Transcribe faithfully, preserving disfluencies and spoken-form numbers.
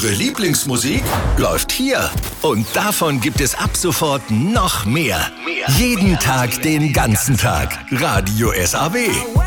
Eure Lieblingsmusik läuft hier. Und davon gibt es ab sofort noch mehr. Jeden Tag, den ganzen Tag. Radio S A W.